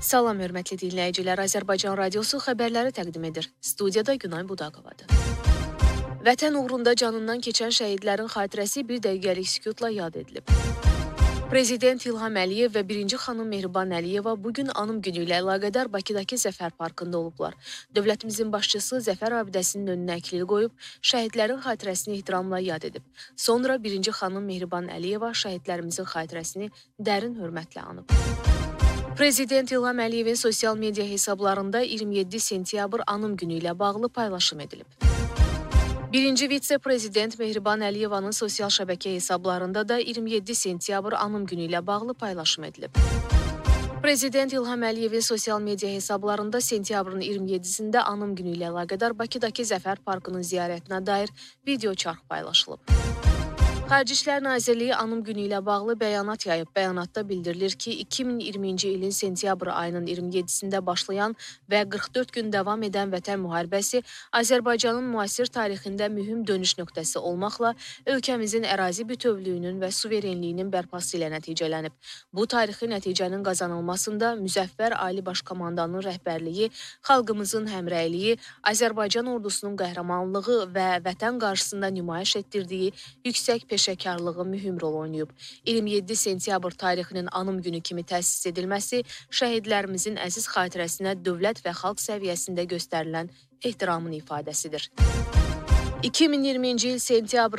Salam, hörmətli dinləyicilər. Azərbaycan Radiosu xəbərləri təqdim edir. Studiyada Günay Budaqovadır. Vətən uğrunda canından keçən şəhidlərin xatirəsi bir dəqiqəlik sükutla yad edilib. Prezident İlham Əliyev və 1-ci xanım Mehriban Əliyeva bugün anım günü ilə əlaqədar Bakıdakı Zəfər Parkında olublar. Dövlətimizin başçısı Zəfər abidəsinin önünə əklil qoyub, şəhidlərin xatirəsini ehtiramla yad edib. Sonra 1-ci xanım Mehriban Əliyeva şəhidlərimizin xatirəsini dərin hörmətlə anıb. Prezident İlham Əliyevin sosial media hesablarında 27 sentyabr anım günü ilə bağlı paylaşım edilib. Birinci vitse-prezident Mehriban Əliyevanın sosial şəbəkə hesablarında da 27 sentyabr anım günü ilə bağlı paylaşım edilib. Prezident İlham Əliyevin sosial media hesablarında sentyabrın 27-sində anım günü ilə əlaqədar Bakıdakı Zəfər Parkının ziyarətinə dair video çarx paylaşılıb. Xarici İşlər Nazirliyi anım günü ilə bağlı bəyanat yayıb. Bəyanatda bildirilir ki, 2020-ci ilin sentyabr ayının 27-sində başlayan və 44 gün davam edən Vətən müharibəsi Azərbaycanın müasir tarixində mühüm dönüş nöqtəsi olmaqla ölkəmizin ərazi bütövlüyünün və suverenliyinin bərpası ilə nəticələnib. Bu tarixi nəticənin qazanılmasında Müzəffər Ali Baş Komandanın rəhbərliyi, xalqımızın həmrəyliyi, Azərbaycan ordusunun qəhrəmanlığı və vətən qarşısında nümayiş etdirdiyi yüksək peşəkarlığı mühüm rol oynayıb. 27 sentyabr tarixinin anım günü kimi təsis edilməsi şəhidlərimizin əziz xatirəsinə dövlət və xalq səviyyəsində göstərilən ehtiramın ifadəsidir. 2020-ci il sentyabr